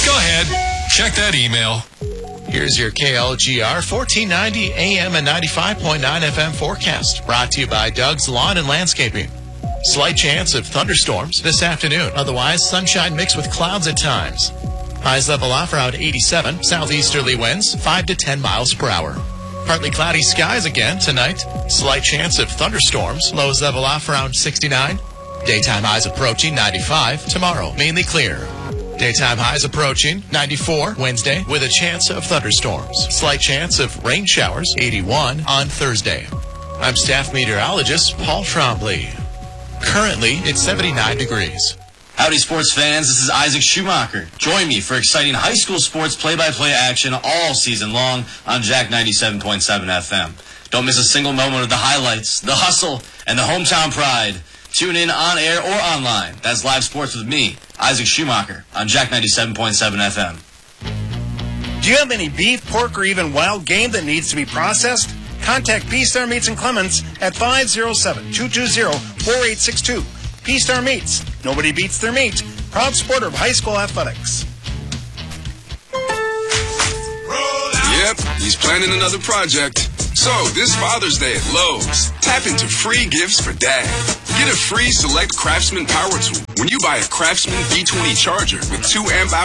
Go ahead. Check that email. Here's your KLGR 1490 AM and 95.9 FM forecast. Brought to you by Doug's Lawn and Landscaping. Slight chance of thunderstorms this afternoon. Otherwise, sunshine mixed with clouds at times. Highs level off around 87. Southeasterly winds 5 to 10 miles per hour. Partly cloudy skies again tonight. Slight chance of thunderstorms. Lows level off around 69. Daytime highs approaching 95. Tomorrow, mainly clear. Daytime highs approaching 94 Wednesday with a chance of thunderstorms. Slight chance of rain showers, 81 on Thursday. I'm staff meteorologist Paul Trombley. Currently, it's 79 degrees. Howdy, sports fans. This is Isaac Schumacher. Join me for exciting high school sports play-by-play action all season long on Jack 97.7 FM. Don't miss a single moment of the highlights, the hustle, and the hometown pride. Tune in on air or online. That's live sports with me, Isaac Schumacher, on Jack 97.7 FM. Do you have any beef, pork, or even wild game that needs to be processed? Contact P-Star Meats and Clements at 507-220-4862. P-Star Meats. Nobody beats their meat. Proud supporter of high school athletics. Yep, he's planning another project. So, this Father's Day at Lowe's, tap into free gifts for Dad. Get a free Select Craftsman power tool when you buy a Craftsman V20 charger with 2 amp hours